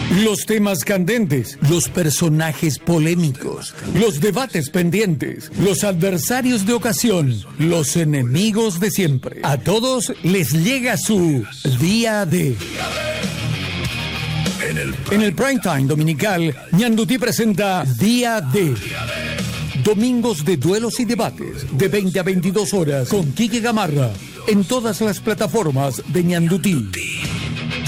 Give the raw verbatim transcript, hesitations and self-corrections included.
Los temas candentes, los personajes polémicos, los debates pendientes, los adversarios de ocasión, los enemigos de siempre. A todos les llega su Día D. En el prime time dominical, Ñandutí presenta Día D. Domingos de duelos y debates, de veinte a veintidós horas, con Quique Gamarra, en todas las plataformas de Ñandutí.